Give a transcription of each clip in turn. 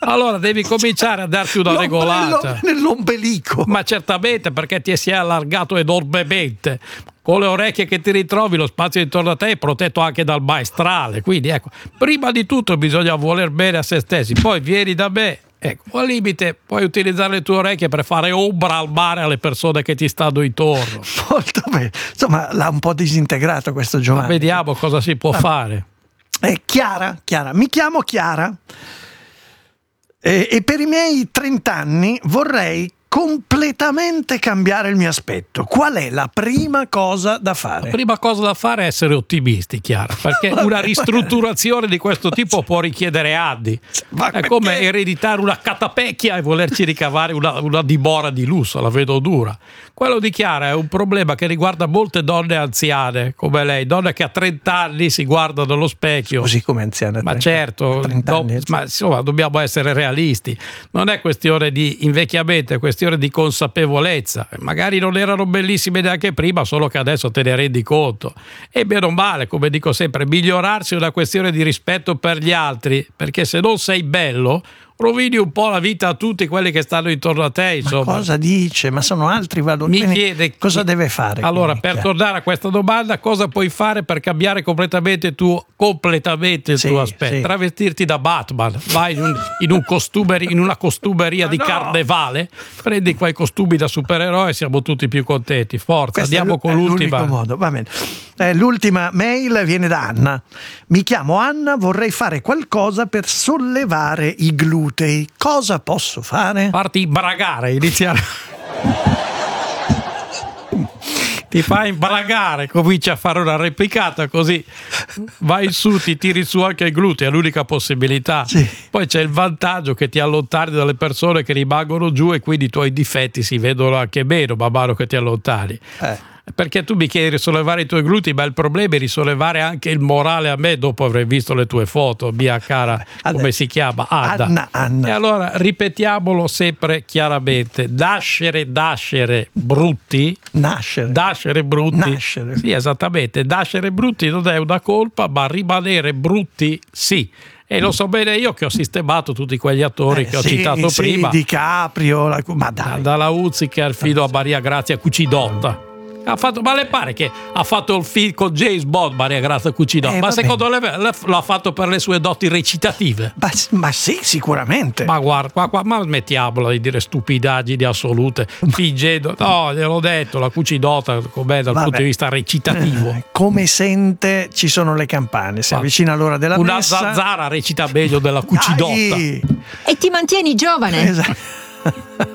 Allora devi cominciare a darti una regolata nell'ombelico. Ma certamente, perché ti si è allargato enormemente. Con le orecchie che ti ritrovi, lo spazio intorno a te è protetto anche dal maestrale. Quindi ecco, prima di tutto bisogna voler bene a se stessi, poi vieni da me. Ecco, al limite puoi utilizzare le tue orecchie per fare ombra al mare alle persone che ti stanno intorno. Molto bene. Insomma, l'ha un po' disintegrato questo Giovanni. Ma vediamo cosa si può fare. Chiara, mi chiamo Chiara e per i miei 30 anni vorrei completamente cambiare il mio aspetto. Qual è la prima cosa da fare? La prima cosa da fare è essere ottimisti, Chiara, perché una ristrutturazione di questo tipo può richiedere anni. È come ereditare una catapecchia e volerci ricavare una dimora di lusso, la vedo dura. Quello di Chiara è un problema che riguarda molte donne anziane come lei, donne che a 30 anni si guardano allo specchio. Così come anziane. Ma certo, ma insomma dobbiamo essere realisti. Non è questione di invecchiamento, è questione di consapevolezza. Magari non erano bellissime neanche prima, solo che adesso te ne rendi conto. E meno male, come dico sempre, migliorarsi è una questione di rispetto per gli altri, perché se non sei bello rovini un po' la vita a tutti quelli che stanno intorno a te, insomma. Ma cosa dice? Ma sono altri valori. Mi chiede cosa deve fare? Allora, per tornare a questa domanda, cosa puoi fare per cambiare completamente il tuo aspetto? Sì. Travestirti da Batman, vai in una costumeria di carnevale, prendi quei costumi da supereroe e siamo tutti più contenti. Forza, questo andiamo con l'ultima. L'unico modo, va bene. L'ultima mail viene da Anna. Mi chiamo Anna, vorrei fare qualcosa per sollevare i glutei. Cosa posso fare? Farti imbragare, iniziare. Ti fai imbragare, cominci a fare una replicata, così vai su, ti tiri su anche i glutei, è l'unica possibilità. Sì. Poi c'è il vantaggio che ti allontani dalle persone che rimangono giù e quindi i tuoi difetti si vedono anche meno man mano che ti allontani. Perché tu mi chiedi di risollevare i tuoi glutei, ma il problema è risollevare anche il morale a me dopo aver visto le tue foto, mia cara, come si chiama? Anna. E allora ripetiamolo sempre chiaramente: nascere brutti. Nascere brutti. Sì, esattamente. Nascere brutti non è una colpa, ma rimanere brutti sì. E lo so bene io che ho sistemato tutti quegli attori che ho citato prima. DiCaprio, ma dai. Dalla Huziker fino a Maria Grazia Cucidotta. Ma le pare che ha fatto il film con James Bond, Maria Grazia Cucidotta, ma secondo lei l'ha fatto per le sue doti recitative? Ma sì, sicuramente. Ma guarda, ma smettiamola di dire stupidaggini assolute, fingendo. No, gliel'ho detto, la Cucidotta com'è dal punto di vista recitativo. Come sente, ci sono le campane, si avvicina l'ora della messa. Una zanzara recita meglio della Cucidotta. E ti mantieni giovane. Esatto.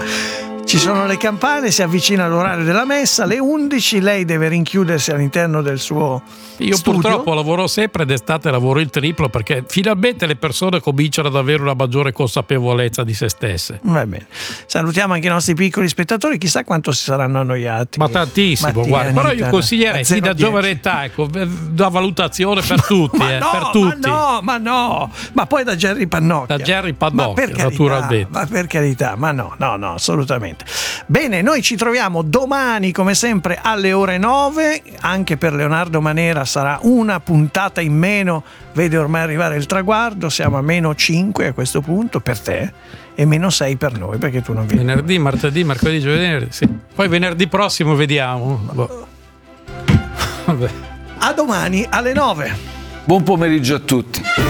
Ci sono le campane, si avvicina l'orario della messa, alle 11 lei deve rinchiudersi all'interno del suo Io studio. Purtroppo lavoro sempre, d'estate lavoro il triplo, perché finalmente le persone cominciano ad avere una maggiore consapevolezza di se stesse. Va bene. Salutiamo anche i nostri piccoli spettatori, chissà quanto si saranno annoiati. Ma tantissimo, guarda. Però io consiglierei sì, da giovane età, ecco, da valutazione per tutti. Per tutti. Ma no, ma poi da Jerry Pannocchia. Da Jerry Pannocchia, naturalmente. Ma per carità, ma no, assolutamente. Bene, noi ci troviamo domani come sempre alle ore 9, anche per Leonardo Manera sarà una puntata in meno, vede ormai arrivare il traguardo, siamo a -5 a questo punto per te e -6 per noi perché tu non vieni. Venerdì, martedì, mercoledì, giovedì, sì. Poi venerdì prossimo vediamo. A domani alle 9. Buon pomeriggio a tutti.